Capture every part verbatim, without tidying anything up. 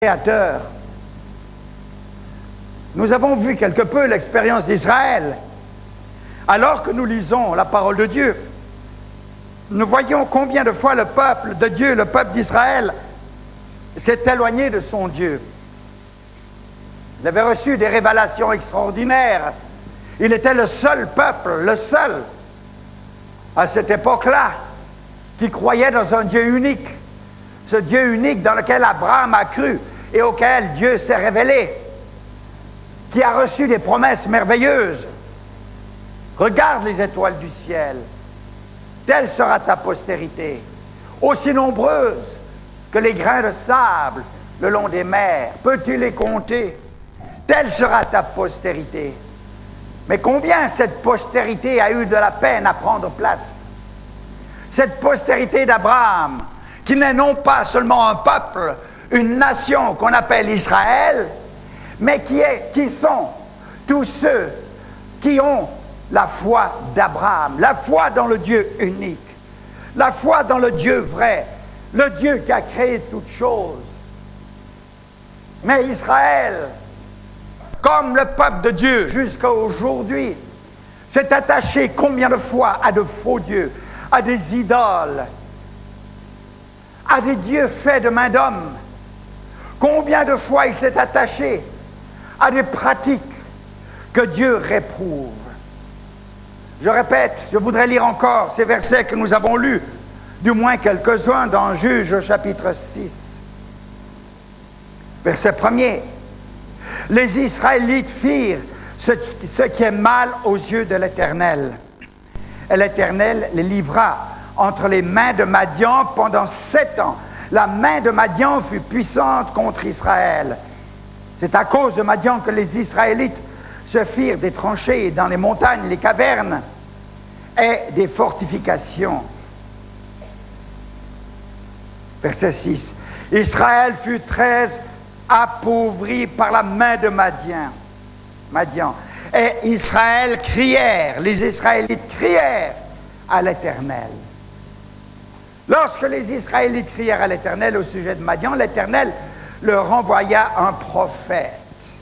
Créateur. Nous avons vu quelque peu l'expérience d'Israël. Alors que nous lisons la parole de Dieu, nous voyons combien de fois le peuple de Dieu, le peuple d'Israël, s'est éloigné de son Dieu. Il avait reçu des révélations extraordinaires. Il était le seul peuple, le seul, à cette époque-là, qui croyait dans un Dieu unique. Ce Dieu unique dans lequel Abraham a cru et auquel Dieu s'est révélé, qui a reçu des promesses merveilleuses. Regarde les étoiles du ciel, telle sera ta postérité, aussi nombreuse que les grains de sable le long des mers. Peux-tu les compter? Telle sera ta postérité. Mais combien cette postérité a eu de la peine à prendre place? Cette postérité d'Abraham, qui n'est non pas seulement un peuple, une nation qu'on appelle Israël, mais qui, est, qui sont tous ceux qui ont la foi d'Abraham, la foi dans le Dieu unique, la foi dans le Dieu vrai, le Dieu qui a créé toutes choses. Mais Israël, comme le peuple de Dieu jusqu'à aujourd'hui, s'est attaché combien de fois à de faux dieux, à des idoles, à des dieux faits de main d'homme. Combien de fois il s'est attaché à des pratiques que Dieu réprouve. Je répète, je voudrais lire encore ces versets que nous avons lus, du moins quelques-uns dans Juges au chapitre six. Verset premier. Les Israélites firent ce, ce qui est mal aux yeux de l'Éternel. Et l'Éternel les livra entre les mains de Madian pendant sept ans. La main de Madian fut puissante contre Israël. C'est à cause de Madian que les Israélites se firent des tranchées dans les montagnes, les cavernes et des fortifications. Verset six. Israël fut très appauvri par la main de Madian. Madian. Et Israël crièrent, les Israélites crièrent à l'Éternel. Lorsque les Israélites crièrent à l'Éternel au sujet de Madian, l'Éternel leur envoya un prophète.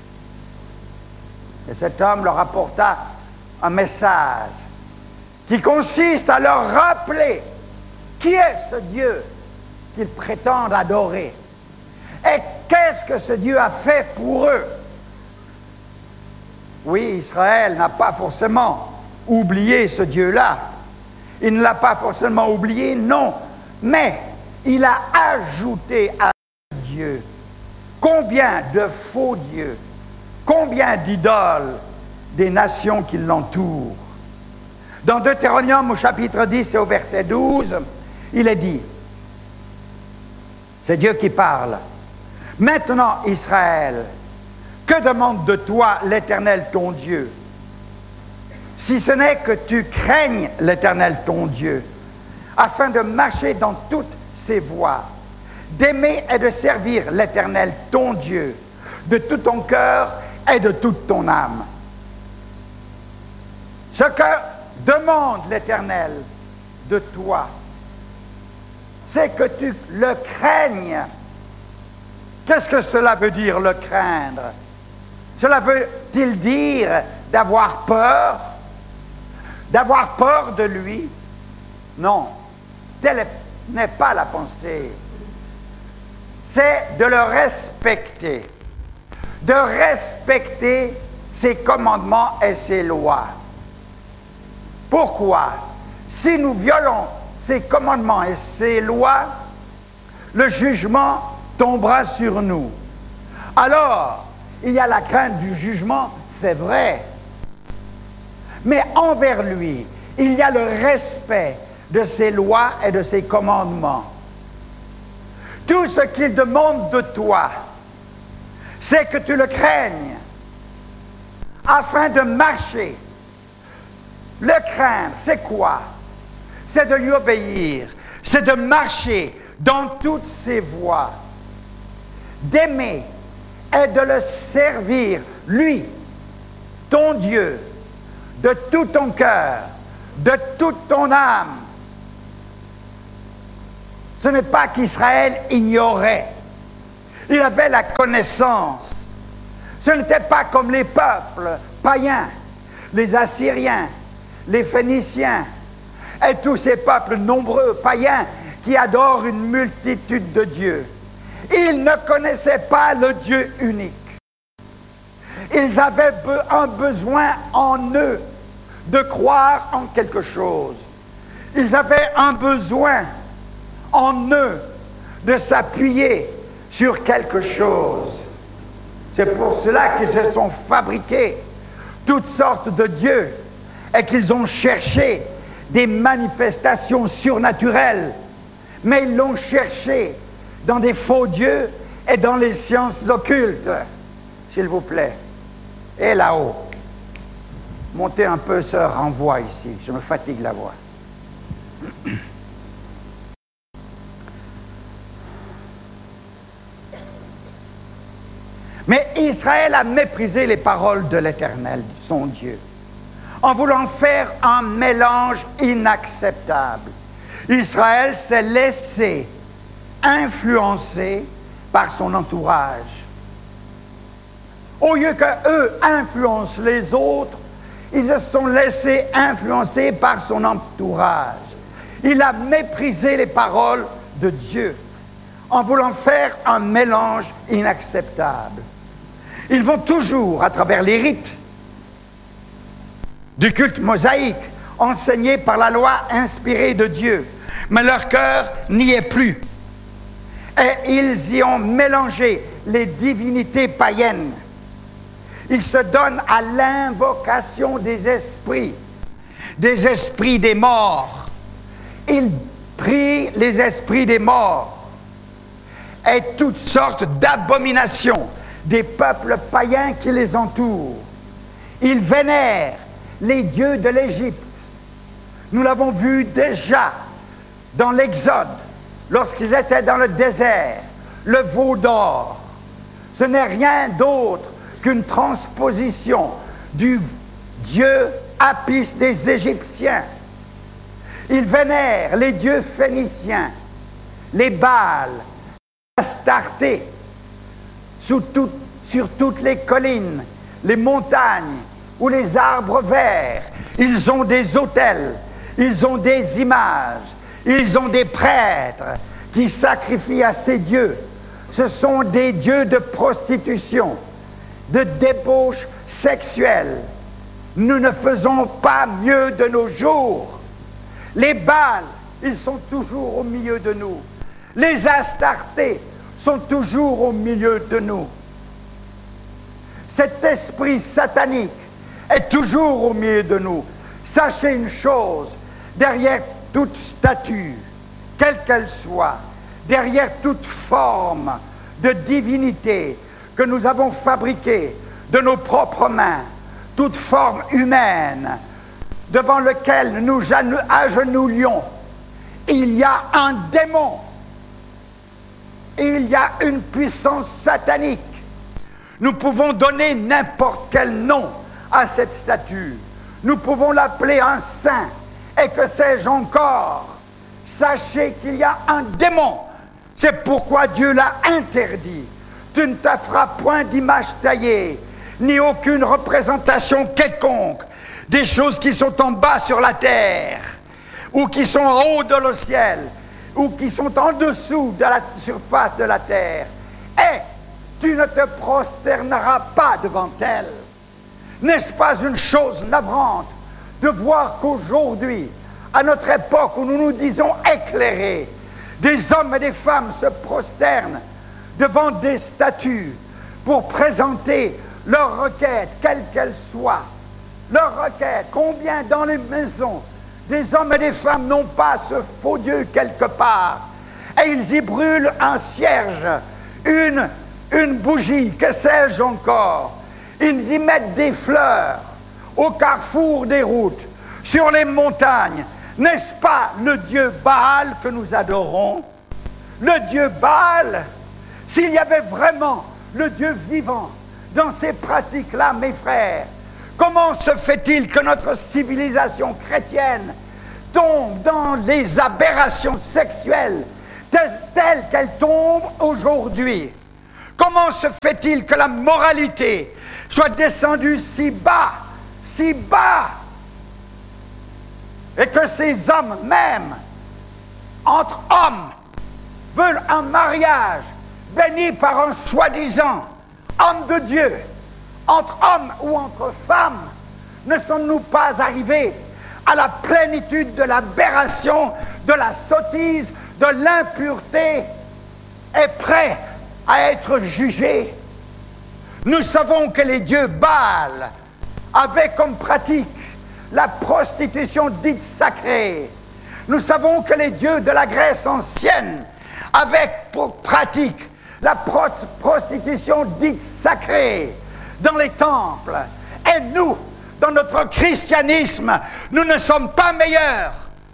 Et cet homme leur apporta un message qui consiste à leur rappeler qui est ce Dieu qu'ils prétendent adorer et qu'est-ce que ce Dieu a fait pour eux. Oui, Israël n'a pas forcément oublié ce Dieu-là. Il ne l'a pas forcément oublié, non. Mais il a ajouté à Dieu combien de faux dieux, combien d'idoles des nations qui l'entourent. Dans Deutéronome au chapitre dix et au verset douze, il est dit, c'est Dieu qui parle. Maintenant, Israël, que demande de toi l'Éternel ton Dieu? Si ce n'est que tu craignes l'Éternel ton Dieu, afin de marcher dans toutes ses voies, d'aimer et de servir l'Éternel ton Dieu, de tout ton cœur et de toute ton âme. Ce que demande l'Éternel de toi, c'est que tu le craignes. Qu'est-ce que cela veut dire, le craindre? Cela veut-il dire d'avoir peur? D'avoir peur de lui? Non, telle n'est pas la pensée. C'est de le respecter, de respecter ses commandements et ses lois. Pourquoi? Si nous violons ses commandements et ses lois, le jugement tombera sur nous. Alors, il y a la crainte du jugement, c'est vrai. Mais envers lui, il y a le respect de ses lois et de ses commandements. Tout ce qu'il demande de toi, c'est que tu le craignes, afin de marcher. Le craindre, c'est quoi? C'est de lui obéir, c'est de marcher dans toutes ses voies, d'aimer et de le servir, lui, ton Dieu, de tout ton cœur, de toute ton âme. Ce n'est pas qu'Israël ignorait, Il avait la connaissance. Ce n'était pas comme les peuples païens, les Assyriens, les Phéniciens, et tous ces peuples nombreux païens qui adorent une multitude de dieux. Ils ne connaissaient pas le Dieu unique. Ils avaient un besoin en eux de croire en quelque chose. Ils avaient un besoin en eux de s'appuyer sur quelque chose. C'est pour cela qu'ils se sont fabriqués toutes sortes de dieux et qu'ils ont cherché des manifestations surnaturelles. Mais ils l'ont cherché dans des faux dieux et dans les sciences occultes. S'il vous plaît. Et là-haut. Montez un peu ce renvoi ici. Je me fatigue la voix. Mais Israël a méprisé les paroles de l'Éternel, son Dieu, en voulant faire un mélange inacceptable. Israël s'est laissé influencer par son entourage. Au lieu qu'eux influencent les autres, ils se sont laissés influencer par son entourage. Il a méprisé les paroles de Dieu en voulant faire un mélange inacceptable. Ils vont toujours, à travers les rites du culte mosaïque, enseignés par la loi inspirée de Dieu, mais leur cœur n'y est plus. Et ils y ont mélangé les divinités païennes. Ils se donnent à l'invocation des esprits, des esprits des morts. Ils prient les esprits des morts et toutes sortes d'abominations des peuples païens qui les entourent. Ils vénèrent les dieux de l'Égypte. Nous l'avons vu déjà dans l'Exode, lorsqu'ils étaient dans le désert, le veau d'or. Ce n'est rien d'autre qu'une transposition du dieu Apis des Égyptiens. Ils vénèrent les dieux phéniciens, les Baals, Astarté, sous tout, sur toutes les collines, les montagnes ou les arbres verts. Ils ont des autels, ils ont des images, ils ont des prêtres qui sacrifient à ces dieux. Ce sont des dieux de prostitution, de débauche sexuelle. Nous ne faisons pas mieux de nos jours. Les Baals, ils sont toujours au milieu de nous. Les Astartés sont toujours au milieu de nous. Cet esprit satanique est toujours au milieu de nous. Sachez une chose, derrière toute statue, quelle qu'elle soit, derrière toute forme de divinité que nous avons fabriquée de nos propres mains, toute forme humaine devant laquelle nous agenouillons, il y a un démon. Il y a une puissance satanique. Nous pouvons donner n'importe quel nom à cette statue. Nous pouvons l'appeler un saint. Et que sais-je encore? Sachez qu'il y a un démon. C'est pourquoi Dieu l'a interdit. Tu ne te feras point d'image taillée, ni aucune représentation quelconque des choses qui sont en bas sur la terre, ou qui sont en haut dans le ciel, ou qui sont en dessous de la surface de la terre. Et tu ne te prosterneras pas devant elles. N'est-ce pas une chose navrante de voir qu'aujourd'hui, à notre époque où nous nous disons éclairés, des hommes et des femmes se prosternent devant des statues pour présenter leurs requêtes, quelles qu'elles soient. Leurs requêtes, combien dans les maisons des hommes et des femmes n'ont pas ce faux Dieu quelque part, et ils y brûlent un cierge, une, une bougie, que sais-je encore. Ils y mettent des fleurs au carrefour des routes, sur les montagnes. N'est-ce pas le Dieu Baal que nous adorons? Le Dieu Baal, s'il y avait vraiment le Dieu vivant dans ces pratiques-là, mes frères, comment se fait-il que notre civilisation chrétienne tombe dans les aberrations sexuelles telles, telles qu'elles tombent aujourd'hui? Comment se fait-il que la moralité soit descendue si bas, si bas, et que ces hommes même, entre hommes, veulent un mariage béni par un soi-disant homme de Dieu, entre hommes ou entre femmes? Ne sommes-nous pas arrivés à la plénitude de l'aberration, de la sottise, de l'impureté, et prêts à être jugés? Nous savons que les dieux Baal avaient comme pratique la prostitution dite sacrée. Nous savons que les dieux de la Grèce ancienne avaient pour pratique la pro- prostitution dite sacrée dans les temples. Et nous, dans notre christianisme, nous ne sommes pas meilleurs.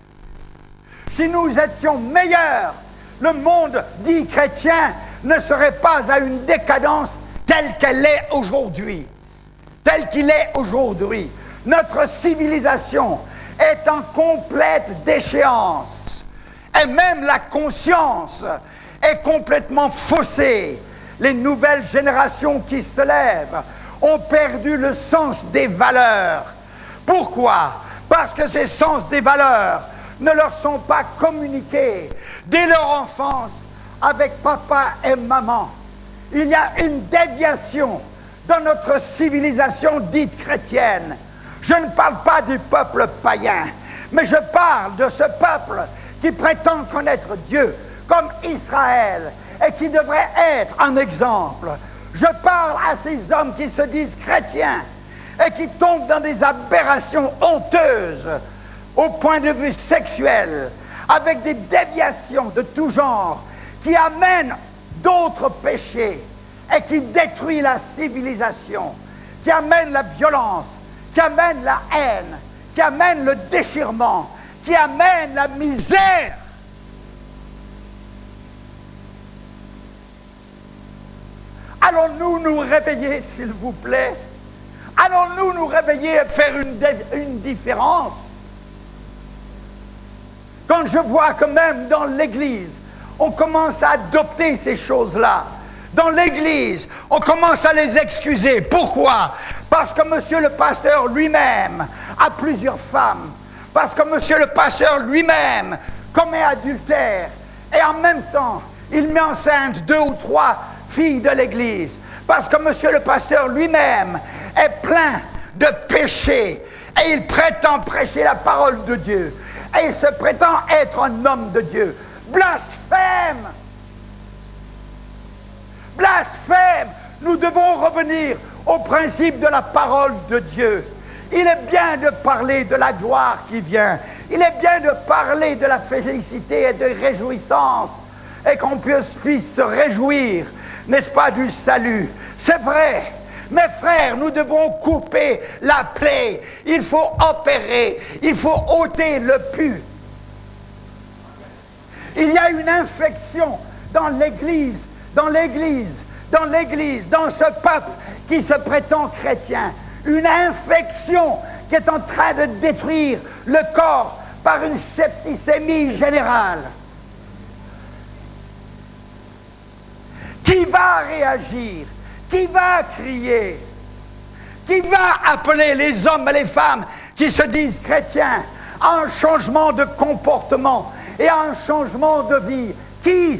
Si nous étions meilleurs, le monde dit chrétien ne serait pas à une décadence telle qu'elle est aujourd'hui. Telle qu'il est aujourd'hui. Notre civilisation est en complète déchéance. Et même la conscience est complètement faussée. Les nouvelles générations qui se lèvent ont perdu le sens des valeurs. Pourquoi? Parce que ces sens des valeurs ne leur sont pas communiqués dès leur enfance avec papa et maman. Il y a une déviation dans notre civilisation dite chrétienne. Je ne parle pas du peuple païen, mais je parle de ce peuple qui prétend connaître Dieu comme Israël et qui devrait être un exemple. Je parle à ces hommes qui se disent chrétiens et qui tombent dans des aberrations honteuses au point de vue sexuel, avec des déviations de tout genre qui amènent d'autres péchés et qui détruisent la civilisation, qui amènent la violence, qui amènent la haine, qui amènent le déchirement, qui amènent la misère. Allons-nous nous réveiller, s'il vous plaît? Allons-nous nous réveiller et faire une, une différence? Quand je vois que même dans l'Église, on commence à adopter ces choses-là. Dans l'Église, on commence à les excuser. Pourquoi? Parce que monsieur le pasteur lui-même a plusieurs femmes. Parce que monsieur le pasteur lui-même commet adultère. Et en même temps, il met enceinte deux ou trois filles de l'Église. Parce que monsieur le pasteur lui-même est plein de péchés. Et il prétend prêcher la parole de Dieu. Et il se prétend être un homme de Dieu. Blasphème! Blasphème! Nous devons revenir au principe de la parole de Dieu. Il est bien de parler de la gloire qui vient. Il est bien de parler de la félicité et de réjouissance. Et qu'on puisse, puisse se réjouir, n'est-ce pas, du salut. C'est vrai. Mes frères, nous devons couper la plaie. Il faut opérer. Il faut ôter le pu. Il y a une infection dans l'Église, dans l'Église, dans l'Église, dans ce peuple qui se prétend chrétien. Une infection qui est en train de détruire le corps par une septicémie générale. Qui va réagir? Qui va crier? Qui va appeler les hommes et les femmes qui se disent chrétiens à un changement de comportement et à un changement de vie? Qui?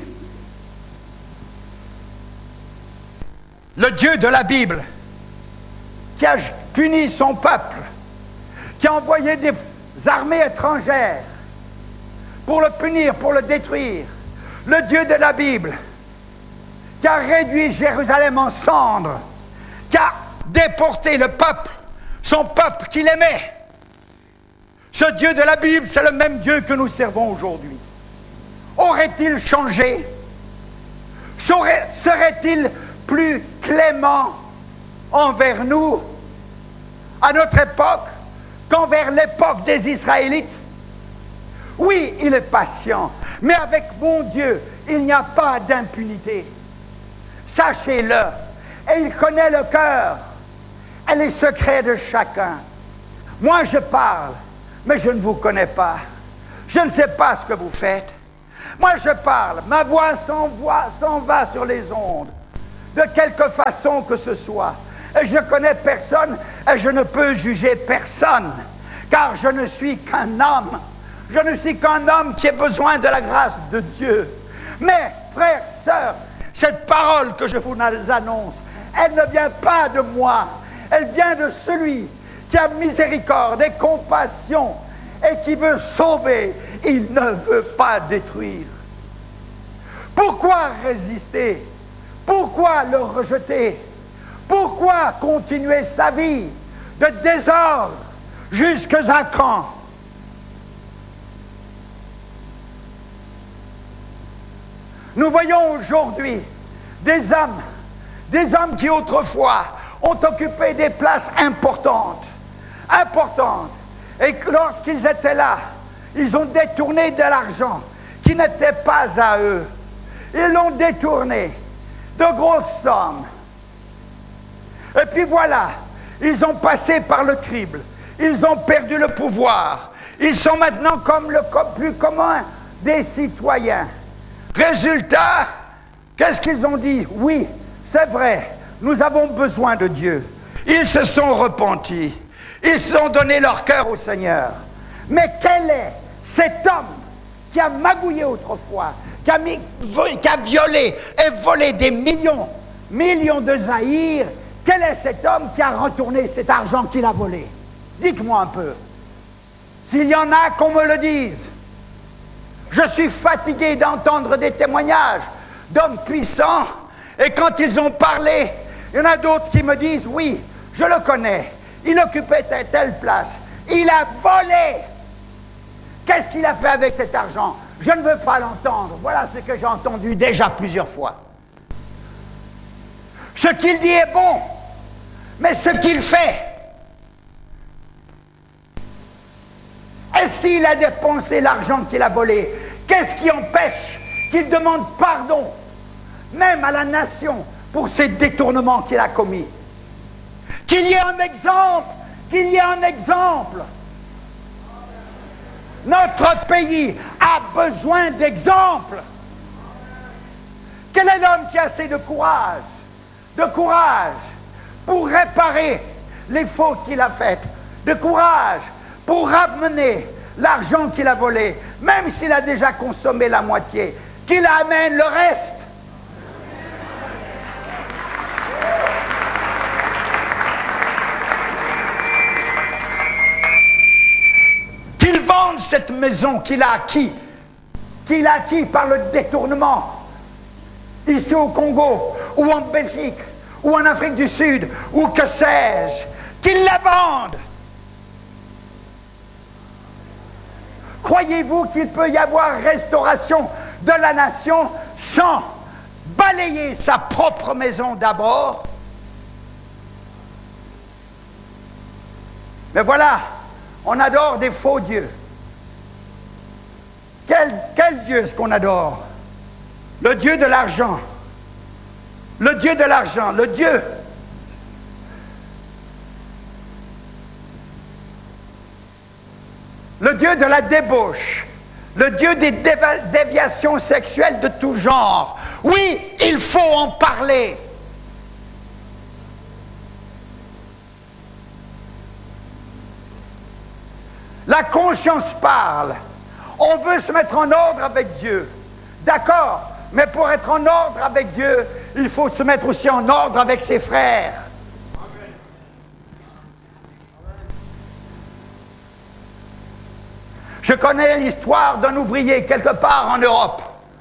Le Dieu de la Bible, qui a puni son peuple, qui a envoyé des armées étrangères pour le punir, pour le détruire. Le Dieu de la Bible, qui a réduit Jérusalem en cendres, qui a déporté le peuple, son peuple qu'il aimait. Ce Dieu de la Bible, c'est le même Dieu que nous servons aujourd'hui. Aurait-il changé? Serait, serait-il plus clément envers nous à notre époque qu'envers l'époque des Israélites? Oui, il est patient, mais avec mon Dieu, il n'y a pas d'impunité. Sachez-le, et il connaît le cœur et les secrets de chacun. Moi, je parle, mais je ne vous connais pas. Je ne sais pas ce que vous faites. Moi, je parle, ma voix s'envoie, s'en va sur les ondes. de quelque façon que ce soit. Et je connais personne et je ne peux juger personne, car je ne suis qu'un homme. Je ne suis qu'un homme qui a besoin de la grâce de Dieu. Mais, frères, sœurs, cette parole que je vous annonce, elle ne vient pas de moi, elle vient de celui qui a miséricorde et compassion et qui veut sauver. Il ne veut pas détruire. Pourquoi résister? Pourquoi le rejeter? Pourquoi continuer sa vie de désordre jusqu'à quand? Nous voyons aujourd'hui des hommes, des hommes qui autrefois ont occupé des places importantes, importantes, et que lorsqu'ils étaient là, ils ont détourné de l'argent qui n'était pas à eux. Ils l'ont détourné de grosses sommes. Et puis voilà, ils ont passé par le crible, ils ont perdu le pouvoir, ils sont maintenant comme le plus commun des citoyens. Résultat, qu'est-ce qu'ils ont dit? Oui, c'est vrai, nous avons besoin de Dieu. Ils se sont repentis, ils se sont donné leur cœur au Seigneur. Mais quel est cet homme qui a magouillé autrefois, qui a, mis, qui a violé et volé des millions, millions de zaïrs? Quel est cet homme qui a retourné cet argent qu'il a volé? Dites-moi un peu. S'il y en a, qu'on me le dise. Je suis fatigué d'entendre des témoignages d'hommes puissants, et quand ils ont parlé, il y en a d'autres qui me disent, oui, je le connais, il occupait telle, telle place, il a volé. Qu'est-ce qu'il a fait avec cet argent? Je ne veux pas l'entendre. Voilà ce que j'ai entendu déjà plusieurs fois. Ce qu'il dit est bon, mais ce qu'il fait, et s'il a dépensé l'argent qu'il a volé, qu'est-ce qui empêche qu'il demande pardon, même à la nation, pour ces détournements qu'il a commis? Qu'il y ait un exemple, qu'il y ait un exemple. Notre pays a besoin d'exemples. Quel est l'homme qui a assez de courage, de courage pour réparer les fautes qu'il a faites, de courage pour ramener l'argent qu'il a volé, même s'il a déjà consommé la moitié, qu'il amène le reste? Qu'il vende cette maison qu'il a acquis, qu'il a acquis par le détournement, ici au Congo, ou en Belgique, ou en Afrique du Sud, ou que sais-je, qu'il la vende. Croyez-vous qu'il peut y avoir restauration de la nation sans balayer sa propre maison d'abord? Mais voilà, on adore des faux dieux. Quel, quel Dieu est-ce qu'on adore? Le Dieu de l'argent. Le Dieu de l'argent, le Dieu. Le Dieu de la débauche, le Dieu des déva- déviations sexuelles de tout genre. Oui, il faut en parler. La conscience parle. On veut se mettre en ordre avec Dieu. D'accord, mais pour être en ordre avec Dieu, il faut se mettre aussi en ordre avec ses frères. Je connais l'histoire d'un ouvrier quelque part en Europe.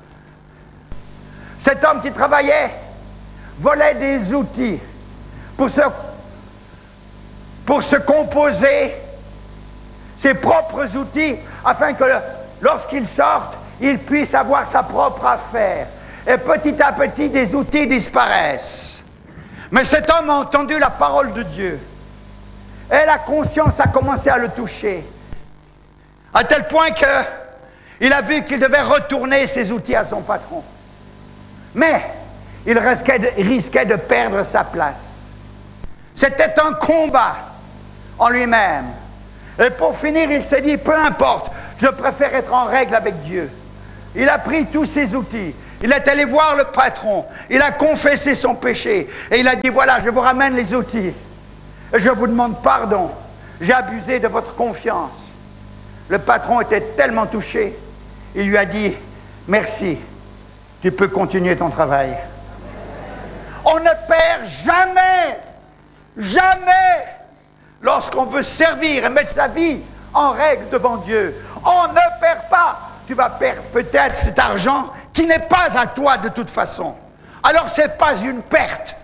Cet homme qui travaillait volait des outils pour se, pour se composer ses propres outils afin que lorsqu'il sorte, il puisse avoir sa propre affaire. Et petit à petit, des outils disparaissent. Mais cet homme a entendu la parole de Dieu. Et la conscience a commencé à le toucher. À tel point qu'il a vu qu'il devait retourner ses outils à son patron. Mais il risquait de, risquait de perdre sa place. C'était un combat en lui-même. Et pour finir, il s'est dit, peu importe, je préfère être en règle avec Dieu. Il a pris tous ses outils, Il est allé voir le patron, il a confessé son péché et il a dit, voilà, je vous ramène les outils et je vous demande pardon, j'ai abusé de votre confiance. Le patron était tellement touché, il lui a dit, merci, tu peux continuer ton travail. On ne perd jamais, jamais, lorsqu'on veut servir et mettre sa vie en règle devant Dieu. On ne perd pas. Tu vas perdre peut-être cet argent qui n'est pas à toi de toute façon. Alors ce n'est pas une perte.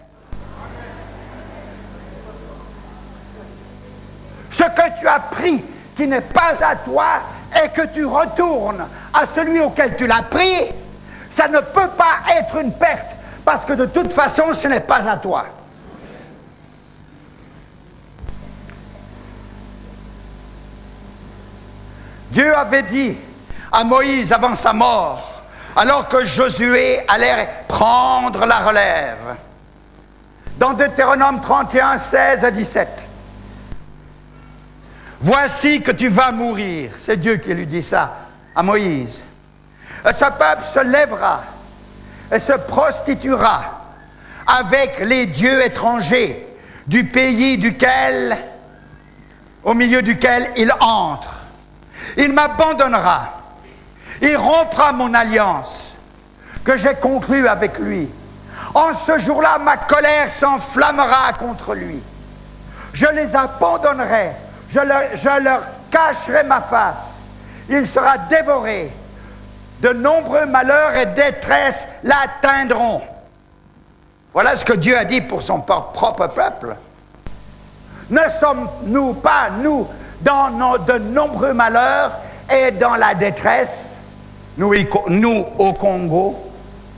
Ce que tu as pris qui n'est pas à toi et que tu retournes à celui auquel tu l'as pris, ça ne peut pas être une perte parce que de toute façon ce n'est pas à toi. Dieu avait dit à Moïse avant sa mort, alors que Josué allait prendre la relève, dans Deutéronome trente et un, seize à dix-sept. Voici que tu vas mourir. C'est Dieu qui lui dit ça à Moïse. Et ce peuple se lèvera et se prostituera avec les dieux étrangers du pays duquel, au milieu duquel il entre. Il m'abandonnera. Il rompra mon alliance que j'ai conclue avec lui. En ce jour-là, ma colère s'enflammera contre lui. Je les abandonnerai. Je leur, je leur cacherai ma face. Il sera dévoré. De nombreux malheurs et détresses l'atteindront. Voilà ce que Dieu a dit pour son propre peuple. Ne sommes-nous pas, nous, dans nos, de nombreux malheurs et dans la détresse, nous, nous au Congo?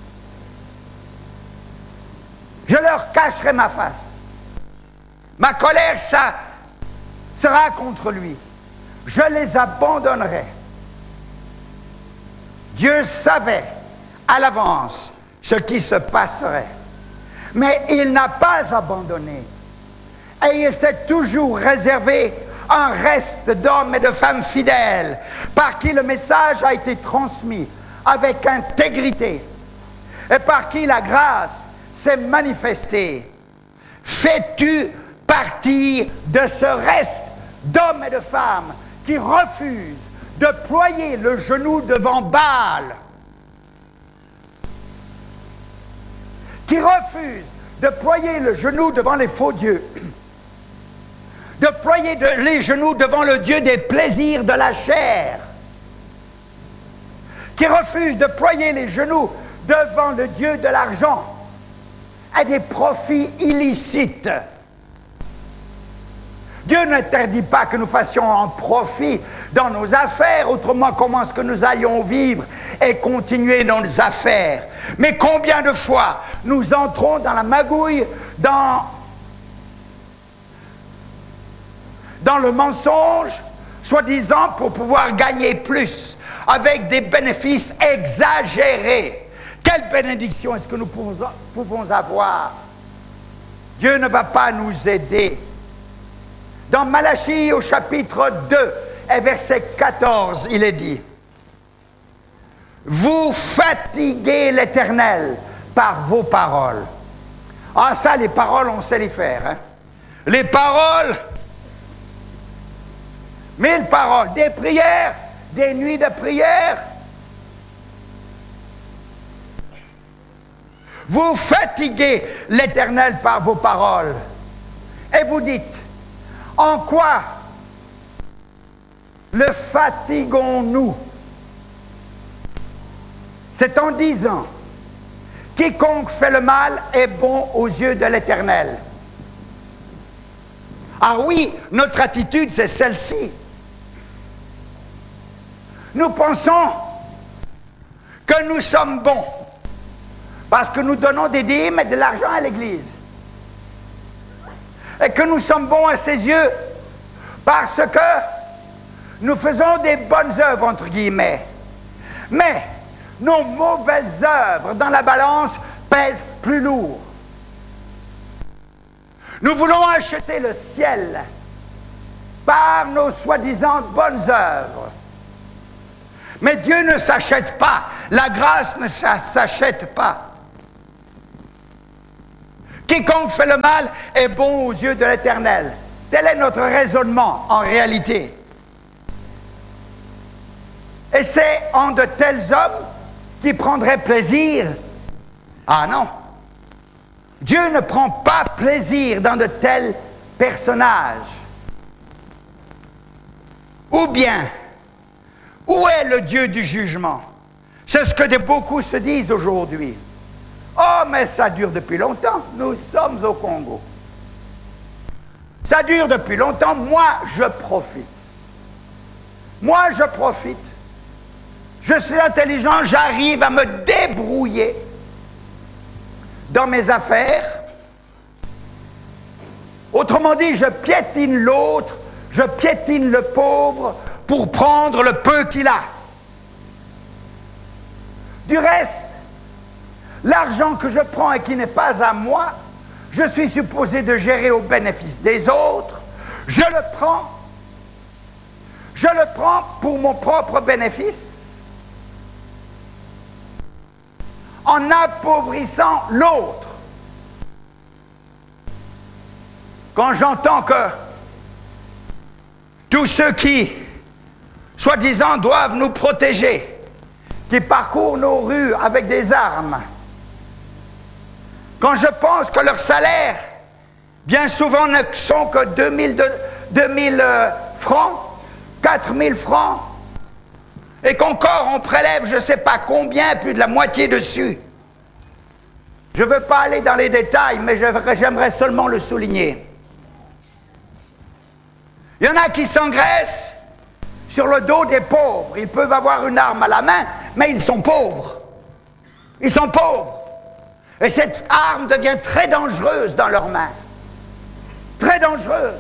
Je leur cacherai ma face. Ma colère, ça sera contre lui. Je les abandonnerai. Dieu savait à l'avance ce qui se passerait. Mais il n'a pas abandonné. Et il s'est toujours réservé un reste d'hommes et de femmes fidèles par qui le message a été transmis avec intégrité et par qui la grâce s'est manifestée. Fais-tu partie de ce reste d'hommes et de femmes qui refusent de ployer le genou devant Baal, qui refusent de ployer le genou devant les faux dieux, de ployer de, les genoux devant le Dieu des plaisirs de la chair, qui refusent de ployer les genoux devant le Dieu de l'argent et des profits illicites. Dieu n'interdit pas que nous fassions un profit dans nos affaires, autrement comment est-ce que nous allions vivre et continuer dans nos affaires? Mais combien de fois nous entrons dans la magouille, dans, dans le mensonge, soi-disant pour pouvoir gagner plus, avec des bénéfices exagérés. Quelle bénédiction est-ce que nous pouvons, pouvons avoir? Dieu ne va pas nous aider. Dans Malachie au chapitre deux et verset quatorze, il est dit: vous fatiguez l'Éternel par vos paroles. Ah ça, les paroles, on sait les faire. Hein? Les paroles, mille paroles, des prières, des nuits de prière. Vous fatiguez l'Éternel par vos paroles. Et vous dites: en quoi le fatiguons-nous? C'est en disant: quiconque fait le mal est bon aux yeux de l'Éternel. Ah oui, notre attitude, c'est celle-ci. Nous pensons que nous sommes bons parce que nous donnons des dîmes et de l'argent à l'Église. Et que nous sommes bons à ses yeux parce que nous faisons des bonnes œuvres, entre guillemets. Mais nos mauvaises œuvres dans la balance pèsent plus lourd. Nous voulons acheter le ciel par nos soi-disant bonnes œuvres. Mais Dieu ne s'achète pas La grâce ne s'achète pas. Quiconque fait le mal est bon aux yeux de l'Éternel. Tel est notre raisonnement en réalité. Et c'est en de tels hommes qui prendraient plaisir. Ah non. Dieu ne prend pas plaisir dans de tels personnages. Ou bien, où est le Dieu du jugement? C'est ce que de beaucoup se disent aujourd'hui. Oh, mais ça dure depuis longtemps. Nous sommes au Congo. Ça dure depuis longtemps. Moi, je profite. Moi, je profite. Je suis intelligent, j'arrive à me débrouiller dans mes affaires. Autrement dit, je piétine l'autre, je piétine le pauvre pour prendre le peu qu'il a. Du reste, l'argent que je prends et qui n'est pas à moi, je suis supposé de gérer au bénéfice des autres. Je le prends. Je le prends pour mon propre bénéfice, en appauvrissant l'autre. Quand j'entends que tous ceux qui, soi-disant, doivent nous protéger, qui parcourent nos rues avec des armes, quand je pense que leurs salaires, bien souvent, ne sont que deux mille euh, francs, quatre mille francs, et qu'encore on prélève je ne sais pas combien, plus de la moitié dessus. Je ne veux pas aller dans les détails, mais j'aimerais seulement le souligner. Il y en a qui s'engraissent sur le dos des pauvres. Ils peuvent avoir une arme à la main, mais ils sont pauvres. Ils sont pauvres. Et cette arme devient très dangereuse dans leurs mains. Très dangereuse.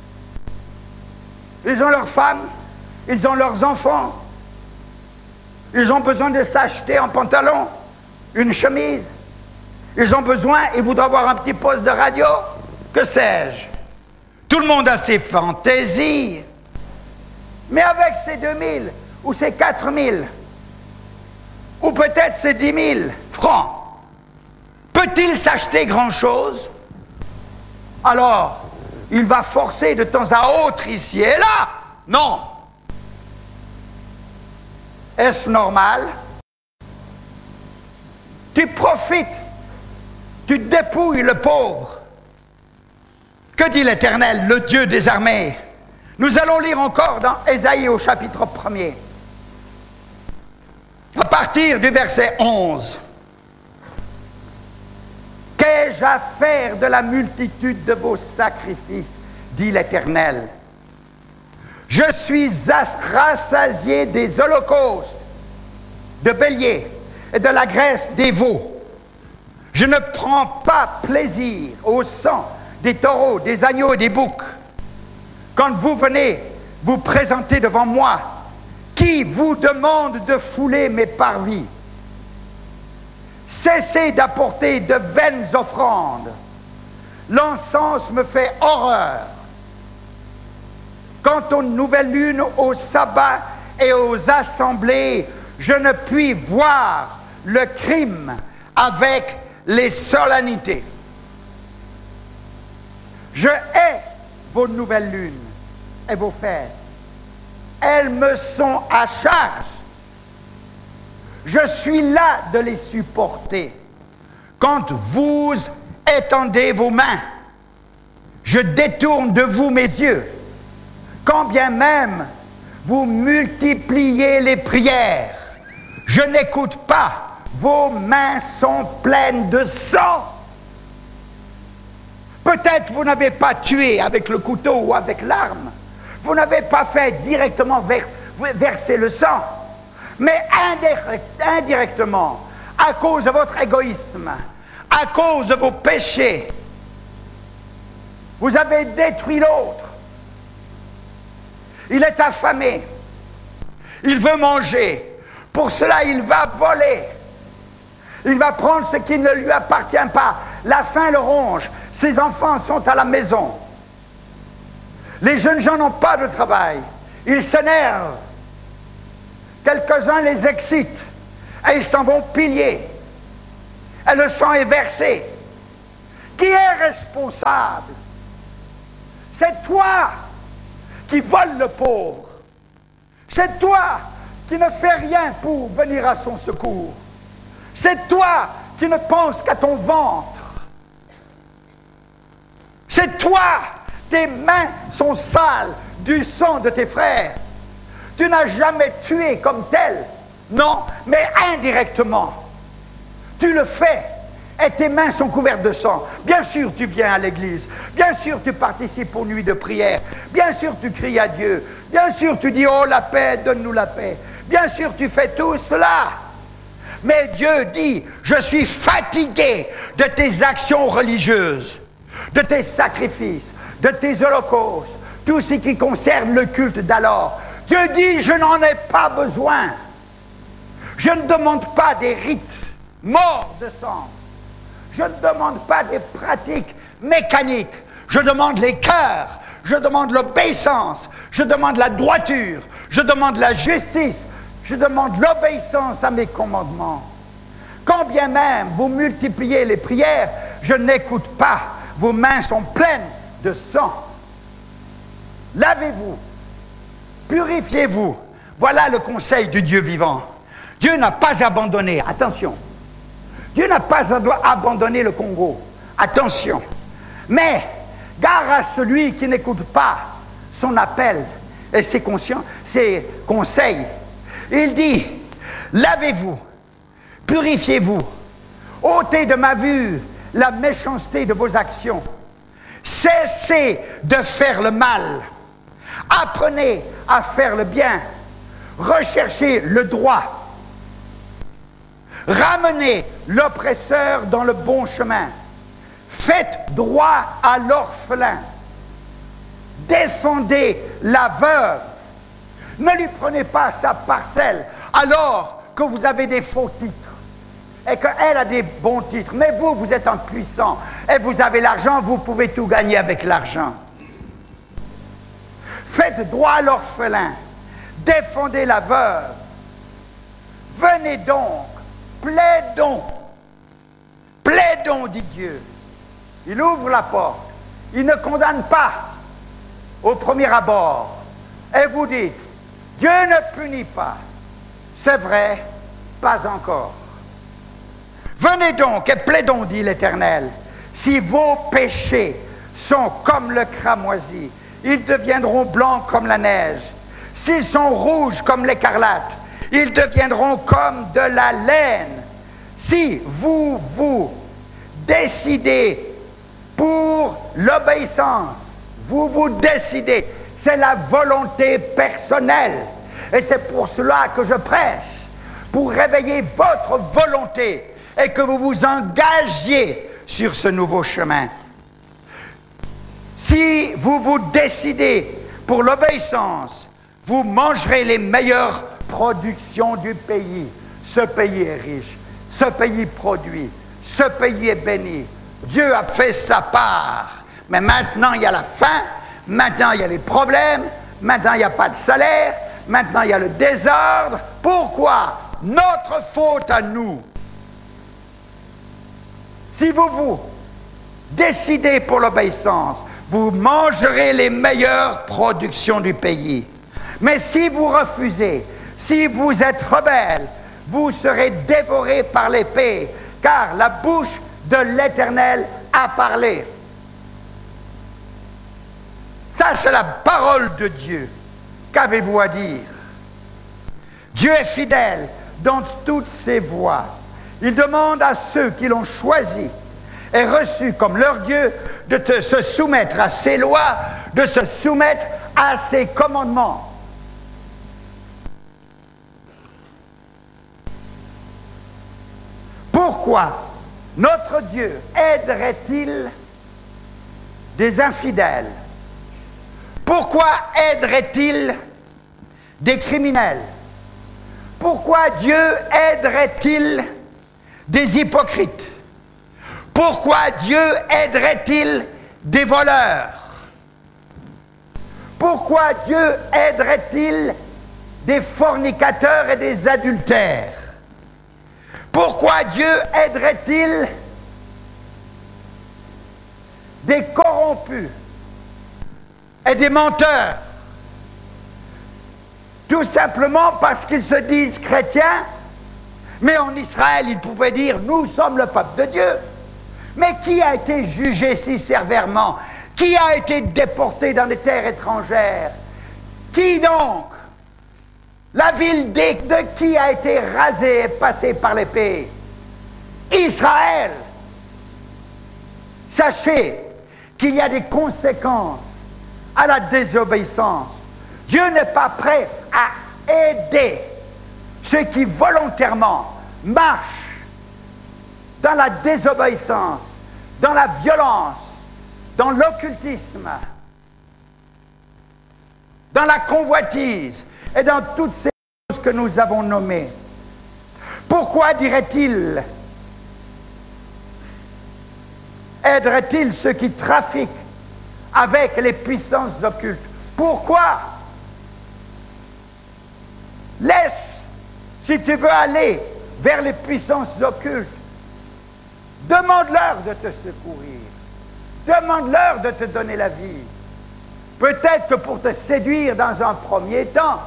Ils ont leurs femmes, ils ont leurs enfants. Ils ont besoin de s'acheter un pantalon, une chemise. Ils ont besoin, ils voudraient avoir un petit poste de radio. Que sais-je? Tout le monde a ses fantaisies. Mais avec ces deux mille ou ces quatre mille, ou peut-être ces dix mille francs, peut-il s'acheter grand-chose? Alors, il va forcer de temps à autre ici et là. Non. Est-ce normal? Tu profites, tu dépouilles le pauvre. Que dit l'Éternel, le Dieu des armées? Nous allons lire encore dans Ésaïe au chapitre premier, à partir du verset onze. Qu'ai-je à faire de la multitude de vos sacrifices, dit l'Éternel? Je suis rassasié des holocaustes, de béliers et de la graisse des veaux. Je ne prends pas plaisir au sang des taureaux, des agneaux et des boucs. Quand vous venez vous présenter devant moi, qui vous demande de fouler mes parvis? Cessez d'apporter de vaines offrandes. L'encens me fait horreur. Quant aux nouvelles lunes, au sabbat et aux assemblées, je ne puis voir le crime avec les solennités. Je hais vos nouvelles lunes et vos fêtes. Elles me sont à charge. Je suis là de les supporter. Quand vous étendez vos mains, je détourne de vous mes yeux. Quand bien même vous multipliez les prières, je n'écoute pas. Vos mains sont pleines de sang. Peut-être vous n'avez pas tué avec le couteau ou avec l'arme. Vous n'avez pas fait directement vers, verser le sang. Mais indirect, indirectement, à cause de votre égoïsme, à cause de vos péchés, vous avez détruit l'autre. Il est affamé. Il veut manger. Pour cela, il va voler. Il va prendre ce qui ne lui appartient pas. La faim le ronge. Ses enfants sont à la maison. Les jeunes gens n'ont pas de travail. Ils s'énervent. Quelques-uns les excitent. et ils s'en vont piller. Et le sang est versé. Qui est responsable? C'est toi qui voles le pauvre. C'est toi qui ne fais rien pour venir à son secours. C'est toi qui ne penses qu'à ton ventre. C'est toi, tes mains sont sales du sang de tes frères. Tu n'as jamais tué comme tel, non, mais indirectement. Tu le fais et tes mains sont couvertes de sang. Bien sûr, tu viens à l'église. Bien sûr, tu participes aux nuits de prière. Bien sûr, tu cries à Dieu. Bien sûr, tu dis « Oh, la paix, donne-nous la paix ». Bien sûr, tu fais tout cela. Mais Dieu dit « Je suis fatigué de tes actions religieuses, de tes sacrifices, de tes holocaustes, tout ce qui concerne le culte d'alors. » Dieu dit « Je n'en ai pas besoin. Je ne demande pas des rites morts de sang. Je ne demande pas des pratiques mécaniques. Je demande les cœurs. Je demande l'obéissance. Je demande la droiture. Je demande la justice. Je demande l'obéissance à mes commandements. Quand bien même vous multipliez les prières, je n'écoute pas. Vos mains sont pleines de sang. Lavez-vous. Purifiez-vous. Voilà le conseil du Dieu vivant. Dieu n'a pas abandonné. Attention. Dieu n'a pas abandonné le Congo. Attention. Mais, gare à celui qui n'écoute pas son appel et ses, consciences, ses conseils. Il dit, lavez-vous, purifiez-vous, ôtez de ma vue la méchanceté de vos actions. Cessez de faire le mal. Apprenez à faire le bien. Recherchez le droit. Ramenez l'oppresseur dans le bon chemin. Faites droit à l'orphelin. Défendez la veuve. Ne lui prenez pas sa parcelle alors que vous avez des faux titres et qu'elle a des bons titres. Mais vous, vous êtes impuissant et vous avez l'argent, vous pouvez tout gagner avec l'argent. Faites droit à l'orphelin. Défendez la veuve. Venez donc. Plaidons. Plaidons, dit Dieu. Il ouvre la porte. Il ne condamne pas au premier abord. Et vous dites, Dieu ne punit pas. C'est vrai, pas encore. Venez donc et plaidons, dit l'Éternel. Si vos péchés sont comme le cramoisi, ils deviendront blancs comme la neige. S'ils sont rouges comme l'écarlate, ils deviendront comme de la laine. Si vous vous décidez pour l'obéissance, vous vous décidez, c'est la volonté personnelle. Et c'est pour cela que je prêche, pour réveiller votre volonté et que vous vous engagiez sur ce nouveau chemin. Si vous vous décidez pour l'obéissance, vous mangerez les meilleures productions du pays. Ce pays est riche, ce pays produit, ce pays est béni. Dieu a fait sa part, mais maintenant il y a la faim, maintenant il y a les problèmes, maintenant il n'y a pas de salaire, maintenant il y a le désordre. Pourquoi? Notre faute à nous. Si vous vous décidez pour l'obéissance, vous mangerez les meilleures productions du pays. Mais si vous refusez, si vous êtes rebelle, vous serez dévorés par l'épée, car la bouche de l'Éternel a parlé. Ça, c'est la parole de Dieu. Qu'avez-vous à dire? Dieu est fidèle dans toutes ses voies. Il demande à ceux qui l'ont choisi et reçu comme leur Dieu de te, se soumettre à ses lois, de se soumettre à ses commandements. Pourquoi notre Dieu aiderait-il des infidèles? Pourquoi aiderait-il des criminels? Pourquoi Dieu aiderait-il des hypocrites? Pourquoi Dieu aiderait-il des voleurs? Pourquoi Dieu aiderait-il des fornicateurs et des adultères? Pourquoi Dieu aiderait-il des corrompus et des menteurs? Tout simplement parce qu'ils se disent chrétiens, mais en Israël, ils pouvaient dire « nous sommes le peuple de Dieu ». Mais qui a été jugé si sévèrement? Qui a été déporté dans des terres étrangères? Qui donc? La ville de qui a été rasée et passée par l'épée? Israël. Sachez qu'il y a des conséquences à la désobéissance. Dieu n'est pas prêt à aider ceux qui volontairement marchent dans la désobéissance, dans la violence, dans l'occultisme, dans la convoitise et dans toutes ces choses que nous avons nommées. Pourquoi dirait-il, aiderait-il ceux qui trafiquent avec les puissances occultes? Pourquoi? Laisse, si tu veux aller vers les puissances occultes, demande-leur de te secourir. Demande-leur de te donner la vie. Peut-être que pour te séduire dans un premier temps,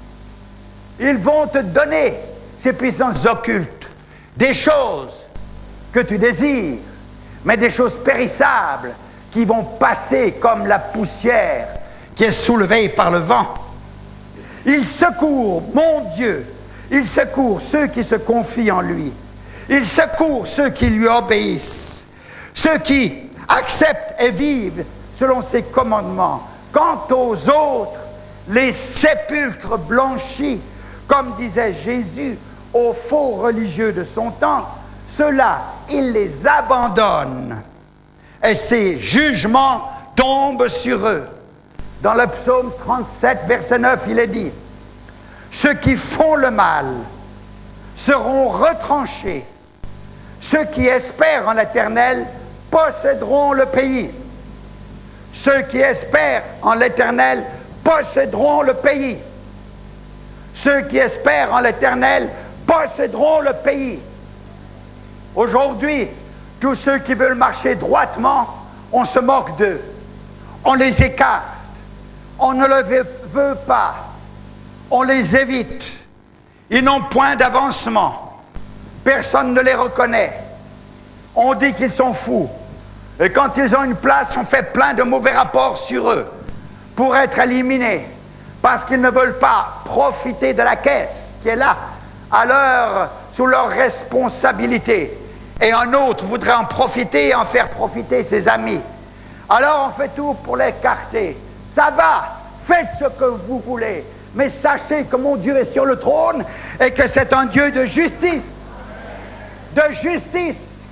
ils vont te donner ces puissances occultes, des choses que tu désires, mais des choses périssables qui vont passer comme la poussière qui est soulevée par le vent. Il secourt, mon Dieu, il secourt ceux qui se confient en lui. Il secourt ceux qui lui obéissent, ceux qui acceptent et vivent selon ses commandements. Quant aux autres, les sépulcres blanchis, comme disait Jésus aux faux religieux de son temps, ceux-là, il les abandonne et ses jugements tombent sur eux. Dans le psaume trente-sept, verset neuf, il est dit « Ceux qui font le mal seront retranchés. Ceux qui espèrent en l'Éternel posséderont le pays. » Ceux qui espèrent en l'Éternel posséderont le pays. Ceux qui espèrent en l'Éternel posséderont le pays. Aujourd'hui, tous ceux qui veulent marcher droitement, on se moque d'eux. On les écarte. On ne le veut pas. On les évite. Ils n'ont point d'avancement. Personne ne les reconnaît. On dit qu'ils sont fous. Et quand ils ont une place, on fait plein de mauvais rapports sur eux pour être éliminés. Parce qu'ils ne veulent pas profiter de la caisse qui est là, à leur, sous leur responsabilité. Et un autre voudrait en profiter et en faire profiter ses amis. Alors on fait tout pour l'écarter. Ça va, faites ce que vous voulez. Mais sachez que mon Dieu est sur le trône et que c'est un Dieu de justice. De justice.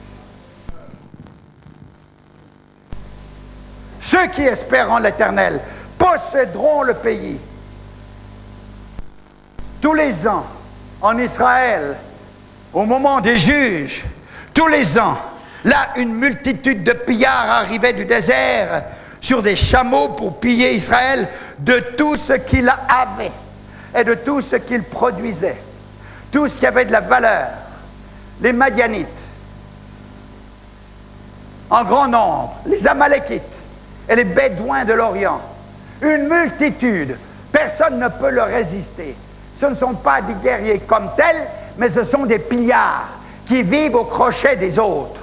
Ceux qui espèrent en l'Éternel posséderont le pays. Tous les ans, en Israël, au moment des juges, tous les ans, là, une multitude de pillards arrivait du désert sur des chameaux pour piller Israël de tout ce qu'il avait et de tout ce qu'il produisait, tout ce qui avait de la valeur. Les Madianites, en grand nombre, les Amalékites et les Bédouins de l'Orient, une multitude, personne ne peut leur résister. Ce ne sont pas des guerriers comme tels, mais ce sont des pillards qui vivent au crochet des autres.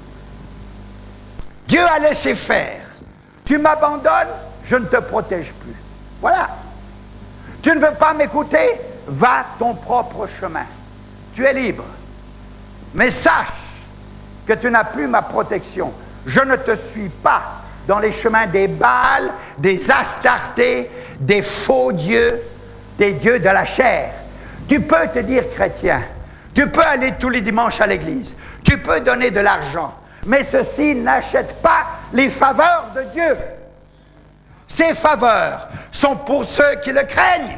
Dieu a laissé faire. Tu m'abandonnes, je ne te protège plus. Voilà. Tu ne veux pas m'écouter, va ton propre chemin. Tu es libre. Mais sache que tu n'as plus ma protection. Je ne te suis pas dans les chemins des Baals, des Astartés, des faux dieux, des dieux de la chair. Tu peux te dire chrétien. Tu peux aller tous les dimanches à l'église. Tu peux donner de l'argent. Mais ceci n'achète pas les faveurs de Dieu. Ces faveurs sont pour ceux qui le craignent.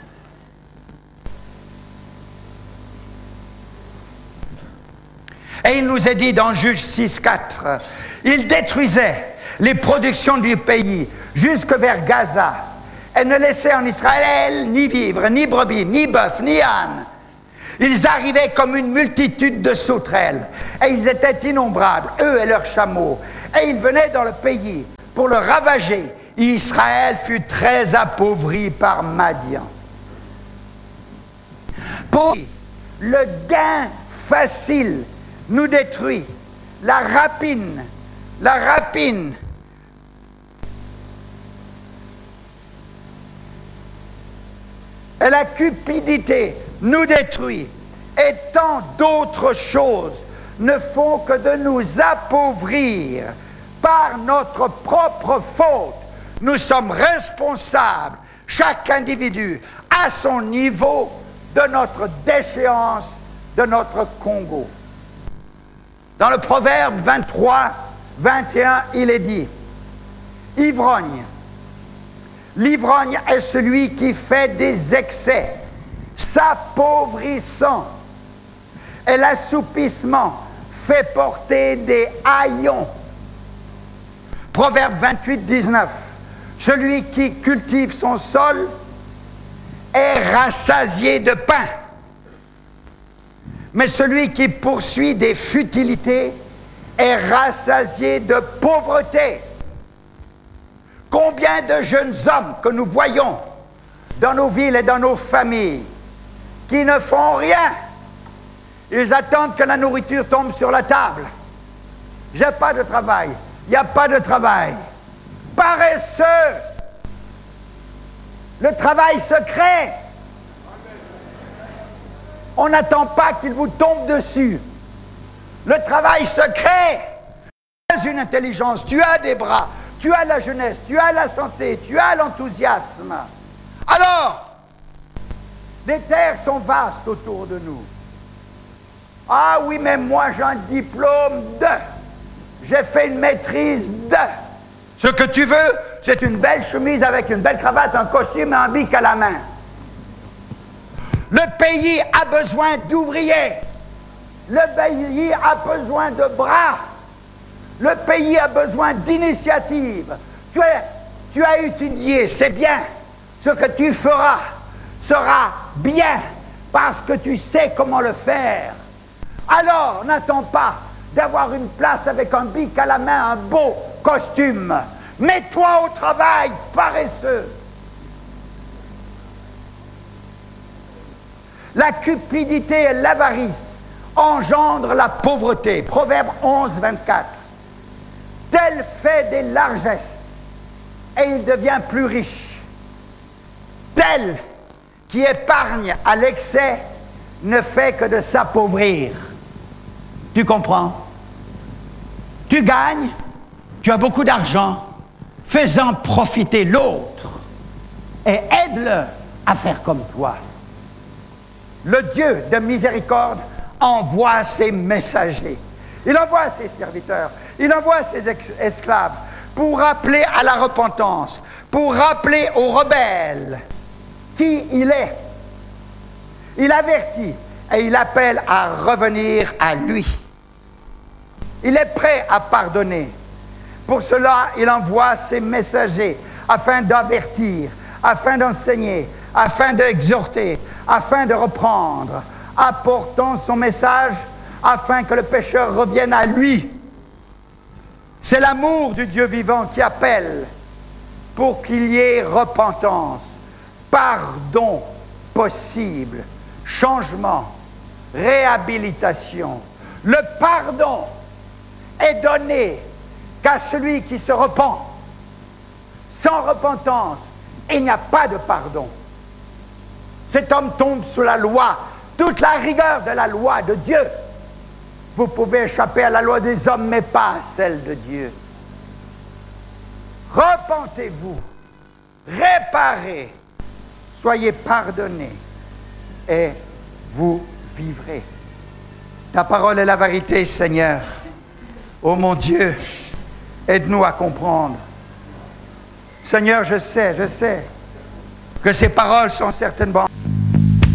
Et il nous est dit dans Juge six, quatre, il détruisait les productions du pays jusque vers Gaza et ne laissait en Israël ni vivre, ni brebis, ni bœuf, ni âne. Ils arrivaient comme une multitude de sauterelles, et ils étaient innombrables, eux et leurs chameaux, et ils venaient dans le pays pour le ravager. Israël fut très appauvri par Madian. Pour le gain facile nous détruit, la rapine, la rapine, et la cupidité nous détruit, et tant d'autres choses ne font que de nous appauvrir par notre propre faute. Nous sommes responsables, chaque individu, à son niveau, de notre déchéance, de notre Congo. Dans le Proverbe vingt-trois, vingt et un, il est dit, « Ivrogne, l'ivrogne est celui qui fait des excès, s'appauvrissant, et l'assoupissement fait porter des haillons. » Proverbe vingt-huit, dix-neuf, « Celui qui cultive son sol est rassasié de pain, mais celui qui poursuit des futilités est rassasié de pauvreté. » Combien de jeunes hommes que nous voyons dans nos villes et dans nos familles qui ne font rien. Ils attendent que la nourriture tombe sur la table. J'ai pas de travail. Il n'y a pas de travail. Paresseux. Le travail se crée. On n'attend pas qu'il vous tombe dessus. Le travail se crée. Tu as une intelligence, tu as des bras, tu as la jeunesse, tu as la santé, tu as l'enthousiasme. Alors, les terres sont vastes autour de nous. Ah oui, mais moi j'ai un diplôme de, j'ai fait une maîtrise de. Ce que tu veux, c'est une belle chemise avec une belle cravate, un costume et un bic à la main. Le pays a besoin d'ouvriers. Le pays a besoin de bras. Le pays a besoin d'initiatives. Tu, tu as étudié, c'est bien. Ce que tu feras sera bien parce que tu sais comment le faire. Alors, n'attends pas d'avoir une place avec un bic à la main, un beau costume. Mets-toi au travail, paresseux. La cupidité et l'avarice engendrent la pauvreté. Proverbe onze, vingt-quatre. Tel fait des largesses, et il devient plus riche. Tel qui épargne à l'excès ne fait que de s'appauvrir. Tu comprends? Tu gagnes, tu as beaucoup d'argent, fais-en profiter l'autre et aide-le à faire comme toi. Le Dieu de miséricorde envoie ses messagers. Il envoie ses serviteurs, il envoie ses esclaves pour rappeler à la repentance, pour rappeler aux rebelles qui il est. Il avertit et il appelle à revenir à lui. Il est prêt à pardonner. Pour cela, il envoie ses messagers afin d'avertir, afin d'enseigner, afin d'exhorter, afin de reprendre, apportant son message afin que le pécheur revienne à lui. C'est l'amour du Dieu vivant qui appelle pour qu'il y ait repentance, pardon possible, changement, réhabilitation. Le pardon est donné qu'à celui qui se repent. Sans repentance, il n'y a pas de pardon. Cet homme tombe sous la loi, toute la rigueur de la loi de Dieu. Vous pouvez échapper à la loi des hommes, mais pas à celle de Dieu. Repentez-vous, réparez, soyez pardonnés, et vous vivrez. Ta parole est la vérité, Seigneur. Ô mon Dieu, aide-nous à comprendre. Seigneur, je sais, je sais que ces paroles sont certainement